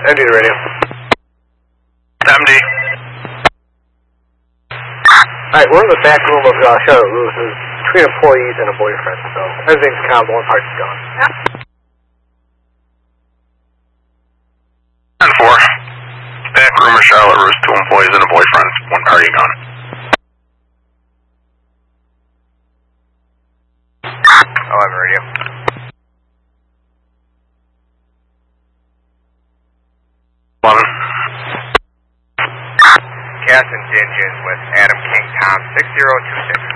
MD the radio. MD. Alright, we're in the back room of Charlotte Lewis. There's between employees and a boyfriend, so everything's calm, one part's gone. 10-4. Back room of Charlotte Lewis, 2 employees and a boyfriend, 1 party gone. 11 radio. Casson Gingin with Adam King Tom 6026.